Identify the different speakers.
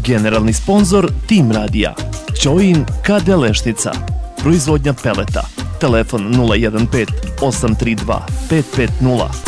Speaker 1: Generalni sponzor Tim Radija. Ćoin KD Lešnica. Proizvodnja peleta. Telefon 015 832 550.